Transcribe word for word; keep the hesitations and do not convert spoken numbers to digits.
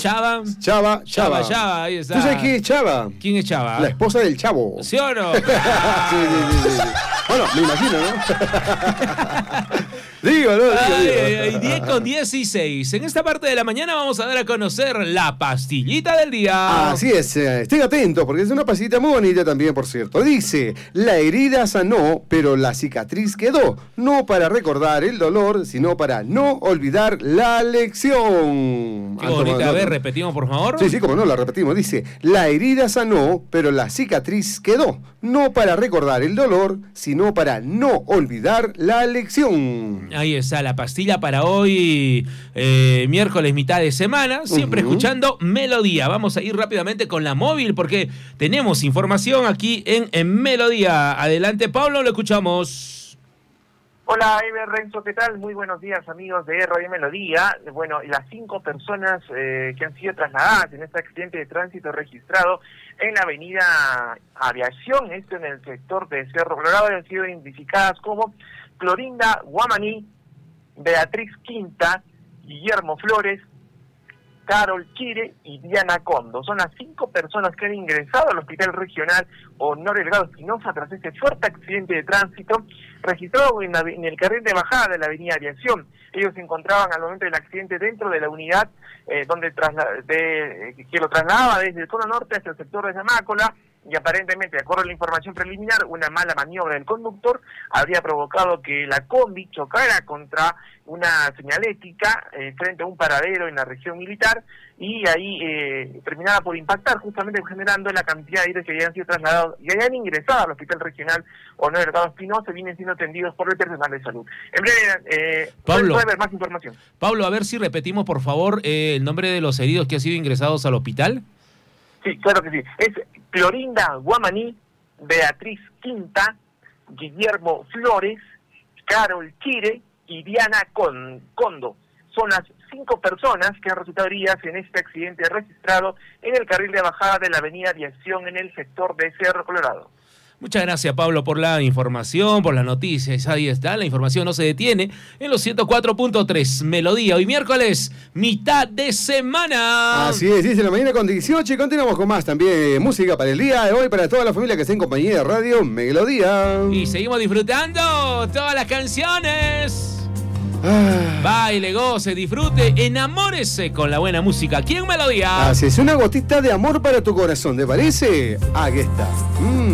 Chava. Chava, Chava. Chava, Chava, ahí está. ¿Tú sabes quién es Chava? ¿Quién es Chava? La esposa del Chavo. ¿Sí o no? sí, sí, sí, sí. Bueno, me imagino, ¿no? Digo, ¿no? Digo, Ay, digo. ay, ay, diez con dieciséis. En esta parte de la mañana vamos a dar a conocer la pastillita del día. Así es, eh, estén atentos porque es una pastillita muy bonita también, por cierto. Dice, la herida sanó, pero la cicatriz quedó. No para recordar el dolor, sino para no olvidar la lección. Qué ¿Han bonita. tomado A ver, nota? repetimos, por favor. Sí, sí, como no, la repetimos. Dice, la herida sanó, pero la cicatriz quedó. No para recordar el dolor, sino para no olvidar la lección. Ahí está la pastilla para hoy, eh, miércoles, mitad de semana, siempre Uh-huh. escuchando Melodía. Vamos a ir rápidamente con la móvil porque tenemos información aquí en, en Melodía. Adelante, Pablo, lo escuchamos. Hola, Ever, Renzo, ¿qué tal? Muy buenos días, amigos de Radio Melodía. Bueno, las cinco personas eh, que han sido trasladadas en este accidente de tránsito registrado en la avenida Aviación, esto en el sector de Cerro Colorado, han sido identificadas como Clorinda Guamaní, Beatriz Quinta, Guillermo Flores, Carol Chire y Diana Condo. Son las cinco personas que han ingresado al Hospital Regional Honorio Delgado Espinosa tras este fuerte accidente de tránsito registrado en, la, en el carril de bajada de la avenida Aviación. Ellos se encontraban al momento del accidente dentro de la unidad eh, donde trasla- de, que lo trasladaba desde el cono norte hacia el sector de Zamácola, y aparentemente, de acuerdo a la información preliminar, una mala maniobra del conductor habría provocado que la combi chocara contra una señalética eh, frente a un paradero en la región militar, y ahí eh, terminaba por impactar, justamente generando la cantidad de aires que habían sido trasladados y habían ingresado al Hospital Regional Honorio Delgado Espinosa, vienen siendo atendidos por el personal de salud. En breve, eh, Pablo. puede haber más información. Pablo, a ver si repetimos, por favor, eh, el nombre de los heridos que han sido ingresados al hospital. Sí, claro que sí. Es Clorinda Guamaní, Beatriz Quinta, Guillermo Flores, Carol Chire y Diana Con- Condo. Son las cinco personas que han resultado heridas en este accidente registrado en el carril de bajada de la avenida Aviación en el sector de Cerro Colorado. Muchas gracias, Pablo, por la información, por las noticias. Ahí está, la información no se detiene en los ciento cuatro punto tres Melodía. Hoy miércoles, mitad de semana. Así es, dice la mañana con dieciocho y continuamos con más también eh, música para el día de hoy, para toda la familia que está en compañía de Radio Melodía. Y seguimos disfrutando todas las canciones. Ah, Baile, goce, disfrute, enamórese con la buena música. Aquí en Melodía. así es, una gotita de amor para tu corazón, ¿te parece? Aquí está. Mm.